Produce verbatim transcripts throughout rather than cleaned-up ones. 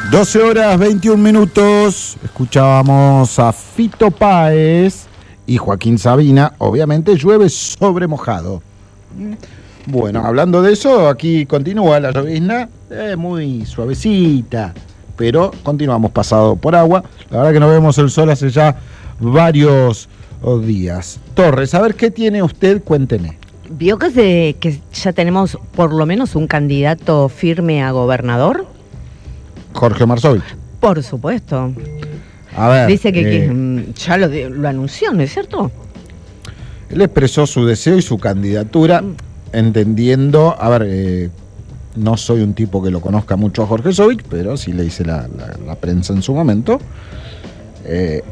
doce horas veintiún minutos, escuchábamos a Fito Páez y Joaquín Sabina, obviamente llueve sobre mojado. Bueno, hablando de eso, aquí continúa la llovizna, eh, muy suavecita, pero continuamos pasado por agua. La verdad que no vemos el sol hace ya varios días. Torres, a ver, ¿qué tiene usted? Cuénteme. ¿Vio que, se, que ya tenemos por lo menos un candidato firme a gobernador? Jorge Marsovich. Por supuesto. A ver. Dice que, eh, que ya lo, lo anunció, ¿no es cierto? Él expresó su deseo y su candidatura, mm. entendiendo, a ver, eh, no soy un tipo que lo conozca mucho a Jorge Sovich, pero sí le hice la, la, la prensa en su momento. Eh,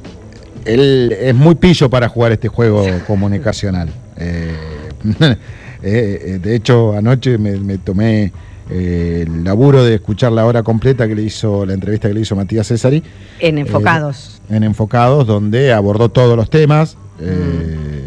él es muy pillo para jugar este juego comunicacional. Eh, eh, de hecho, anoche me, me tomé eh, el laburo de escuchar la hora completa que le hizo, la entrevista que le hizo Matías Cesari. En Enfocados. Eh, en Enfocados, donde abordó todos los temas. Eh,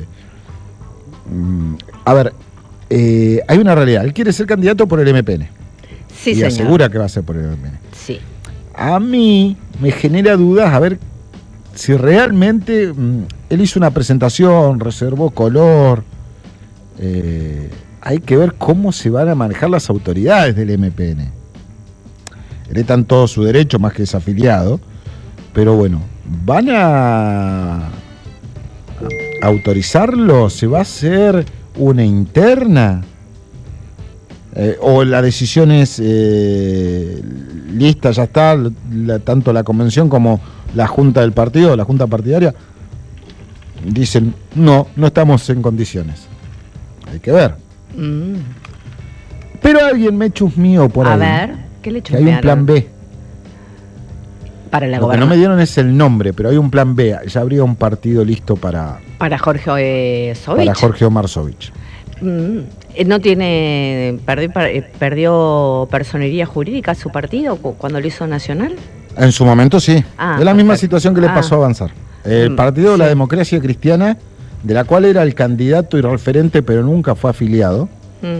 mm. A ver, eh, hay una realidad. Él quiere ser candidato por el M P N. Sí, y señor. asegura que va a ser por el M P N. Sí. A mí me genera dudas, a ver si realmente mmm, él hizo una presentación, reservó color. Eh, hay que ver cómo se van a manejar las autoridades del M P N. Él está en todo su derecho, más que desafiliado, pero bueno, ¿van a autorizarlo? ¿Se va a hacer una interna? Eh, ¿O la decisión es eh, lista, ya está, la, tanto la convención como la junta del partido, la junta partidaria, dicen, no, no estamos en condiciones? Hay que ver. Mm. Pero alguien me chusmeó por a ahí. A ver, ¿qué le chusmearon? Que hay un plan B. Para la Lo que no me dieron es el nombre, pero hay un plan B. Ya habría un partido listo para... Para Jorge eh, Sovich. Para Jorge Omar Sovich. Mm. ¿No tiene... Perdió, perdió personería jurídica su partido cuando lo hizo Nacional? En su momento sí. Ah, es la misma situación que le pasó ah. a Avanzar. El Mm, Partido de sí. la Democracia Cristiana, de la cual era el candidato y referente, pero nunca fue afiliado. Mm.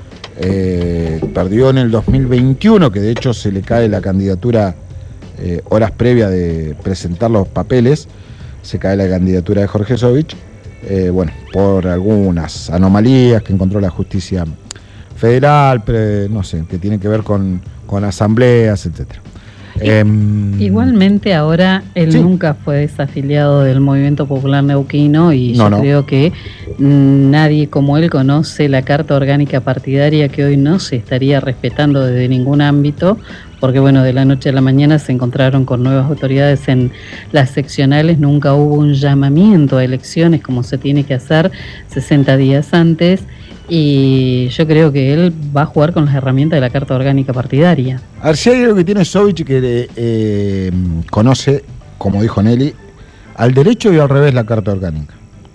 Eh, perdió en el dos mil veintiuno, que de hecho se le cae la candidatura eh, horas previas de presentar los papeles, se cae la candidatura de Jorge Sovich, eh, bueno, por algunas anomalías que encontró la justicia federal, pero, no sé, que tiene que ver con, con asambleas, etcétera. Eh, Igualmente ahora él sí. nunca fue desafiliado del Movimiento Popular Neuquino y no, yo no. creo que nadie como él conoce la Carta Orgánica Partidaria, que hoy no se estaría respetando desde ningún ámbito, porque bueno, de la noche a la mañana se encontraron con nuevas autoridades en las seccionales, nunca hubo un llamamiento a elecciones como se tiene que hacer sesenta días antes. Y yo creo que él va a jugar con las herramientas de la Carta Orgánica Partidaria. A ver, si hay algo que tiene Sovich que eh, conoce, como dijo Nelly, al derecho y al revés la Carta Orgánica.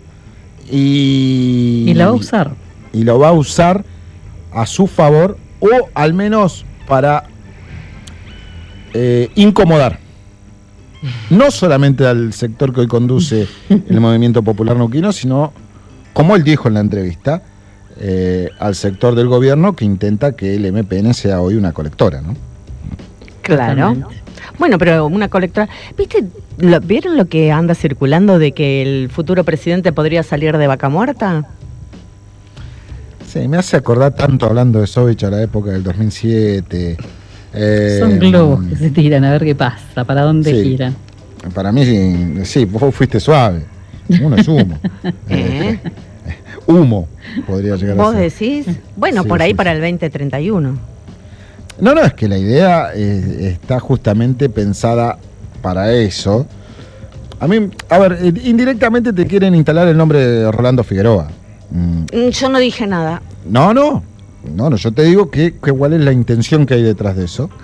Y, y la va a usar. Y lo va a usar a su favor, o al menos para eh, incomodar. No solamente al sector que hoy conduce el Movimiento Popular Neuquino, sino, como él dijo en la entrevista, Eh, al sector del gobierno que intenta que el M P N sea hoy una colectora, ¿no? Claro. Bueno, pero una colectora... ¿Viste? Lo, ¿Vieron lo que anda circulando de que el futuro presidente podría salir de Vaca Muerta? Sí, me hace acordar tanto hablando de Sovich a la época del dos mil siete. Eh, Son globos que se tiran a ver qué pasa, para dónde sí, giran. Para mí, sí, vos fuiste suave. Uno es humo. ¿Eh? Humo podría llegar ¿Vos a ser. decís? Bueno, sí, por ahí sí, para sí. el veinte treinta y uno. No, no, es que la idea eh, está justamente pensada para eso. A mí, a ver, indirectamente te quieren instalar el nombre de Rolando Figueroa. Mm. Yo no dije nada. No, no, no, no yo te digo que, que cuál es la intención que hay detrás de eso.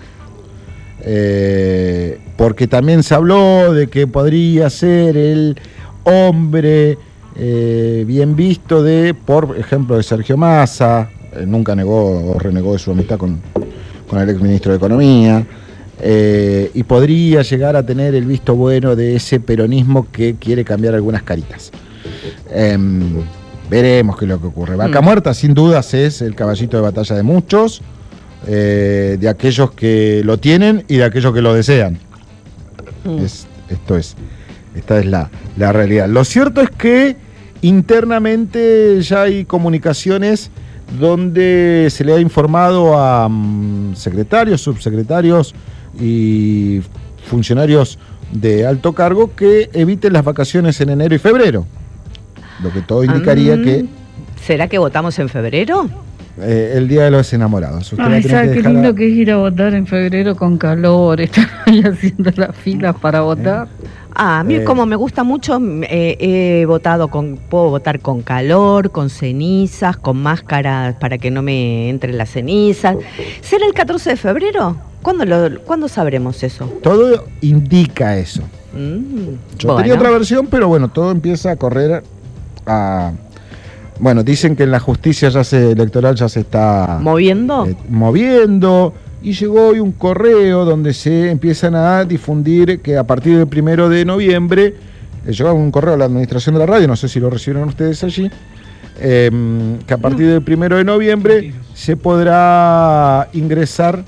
Eh, porque también se habló de que podría ser el hombre... Eh, bien visto de, por ejemplo, de Sergio Massa, eh, nunca negó o renegó de su amistad con, con el exministro de Economía, eh, y podría llegar a tener el visto bueno de ese peronismo que quiere cambiar algunas caritas. Eh, veremos qué es lo que ocurre. Vaca mm. Muerta, sin dudas, es el caballito de batalla de muchos, eh, de aquellos que lo tienen y de aquellos que lo desean. Mm. Es, esto es, esta es la, la realidad. Lo cierto es que internamente ya hay comunicaciones donde se le ha informado a um, secretarios, subsecretarios y funcionarios de alto cargo que eviten las vacaciones en enero y febrero. Lo que todo indicaría um, que... ¿Será que votamos en febrero? Eh, el Día de los Enamorados. Usted Ay, ¿sabes qué lindo a... que es ir a votar en febrero con calor? Estar ahí haciendo las filas para votar. Ah, a mí Eh. como me gusta mucho, eh, he votado con, puedo votar con calor, con cenizas, con máscaras para que no me entren las cenizas. ¿Será el catorce de febrero? ¿Cuándo, lo, ¿cuándo sabremos eso? Todo indica eso. Mm, Yo bueno. tenía otra versión, pero bueno, todo empieza a correr a... Bueno, dicen que en la justicia ya se, electoral ya se está... ¿Moviendo? eh, moviendo, y llegó hoy un correo donde se empiezan a difundir que a partir del primero de noviembre, eh, llegó un correo a la administración de la radio, no sé si lo recibieron ustedes allí, eh, que a partir del primero de noviembre se podrá ingresar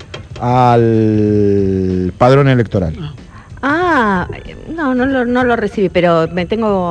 al padrón electoral. Ah, no, no lo, no lo recibí, pero me tengo...